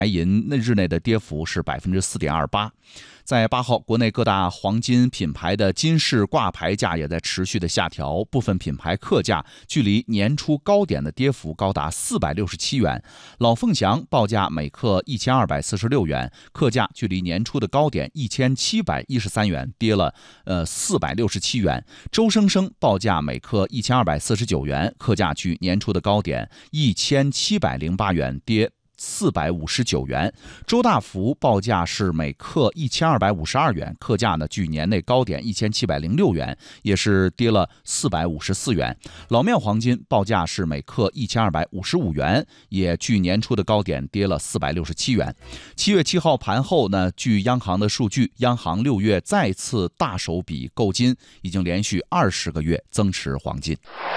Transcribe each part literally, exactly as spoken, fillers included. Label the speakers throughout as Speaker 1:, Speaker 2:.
Speaker 1: 银日内的跌幅是 百分之四点二八。在八号，国内各大黄金品牌的金饰挂牌价也在持续的下调，部分品牌客价距离年初高点的跌幅高达四百六十七元。老凤祥报价每克一千二百四十六元，客价距离年初的高点一千七百一十三元，跌了呃四百六十七元。周生生报价每克一千二百四十九元，客价距年初的高点一千七百零八元，跌四百五十九元。周大福报价是每克一千二百五十二元，客价呢距年内高点一千七百零六元，也是跌了四百五十四元。老庙黄金报价是每克一千二百五十五元，也距年初的高点跌了四百六十七元。七月七号盘后呢，据央行的数据，央行六月再次大手笔购金，已经连续二十个月增持黄金。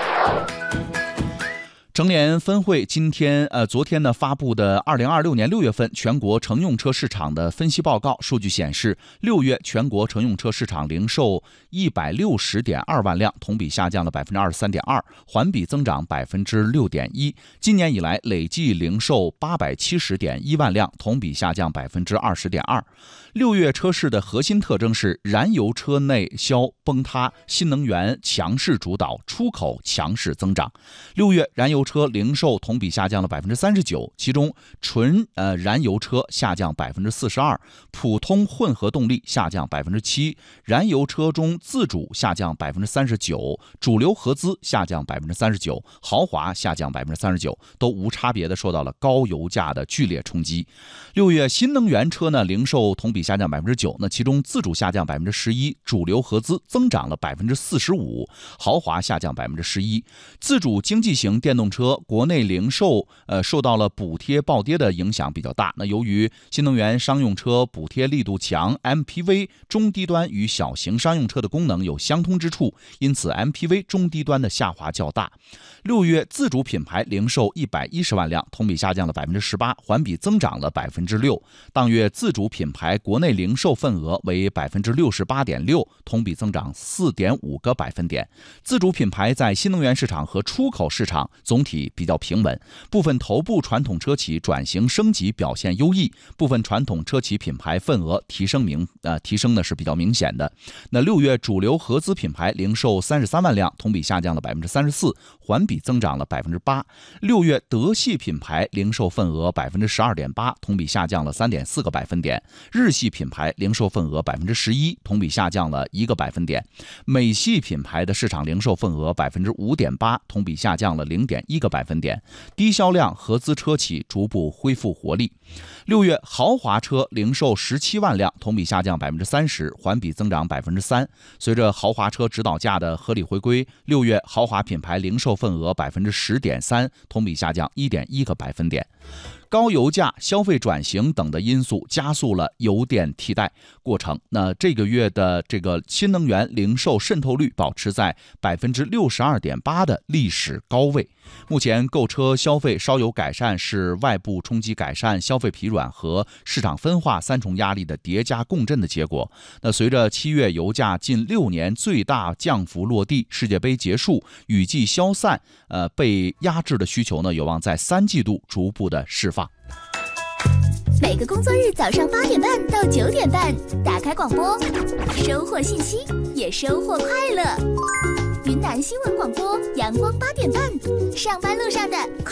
Speaker 1: 成联分会今天呃昨天呢发布的二零二六年六月份全国乘用车市场的分析报告，数据显示，六月全国乘用车市场零售一百六十点二万辆，同比下降了百分之二十三点二，环比增长百分之六点一。今年以来累计零售八百七十点一万辆，同比下降百分之二十点二。六月车市的核心特征是燃油车内销崩塌，新能源强势主导，出口强势增长。六月燃油车零售同比下降了百分之三十九，其中纯呃燃油车下降百分之四十二，普通混合动力下降百分之七，燃油车中自主下降百分之三十九，主流合资下降百分之三十九，豪华下降百分之三十九，都无差别的受到了高油价的剧烈冲击。六月新能源车呢零售同比下降百分之九，那其中自主下降百分之十一，主流合资增长了百分之四十五，豪华下降百分之十一。自主经济型电动车国内零售呃受到了补贴暴跌的影响比较大。那由于新能源商用车补贴力度强 ，M P V 中低端与小型商用车的功能有相通之处，因此 M P V 中低端的下滑较大。六月自主品牌零售一百一十万辆，同比下降了百分之十八，环比增长了百分之六。当月自主品牌国内零售份额为百分之六十八点六，同比增长四点五个百分点。自主品牌在新能源市场和出口市场总体比较平稳，部分头部传统车企转型升级表现优异，部分传统车企品牌份额提升明呃提升呢是比较明显的。那六月主流合资品牌零售三十三万辆，同比下降了百分之三十四，环比增长了百分之八。六月德系品牌零售份额百分之十二点八，同比下降了三点四个百分点。日系品牌零售份额百分之十一，同比下降了一个百分点。美系品牌的市场零售份额百分之五点八，同比下降了零点一个百分点。低销量合资车企逐步恢复活力。六月豪华车零售十七万辆，同比下降百分之三十，环比增长百分之三。随着豪华车指导价的合理回归，六月豪华品牌零售份额百分之十点三，同比下降一点一个百分点。高油价、消费转型等的因素加速了油电替代过程。那这个月的这个新能源零售渗透率保持在百分之六十二点八的历史高位。目前购车消费稍有改善，是外部冲击改善、消费疲软和市场分化三重压力的叠加共振的结果。那随着七月油价近六年最大降幅落地，世界杯结束，雨季消散，呃，被压制的需求呢，有望在三季度逐步的释放。
Speaker 2: 每个工作日早上八点半到九点半，打开广播，收获信息，也收获快乐。云南新闻广播，阳光八点半，上班路上的快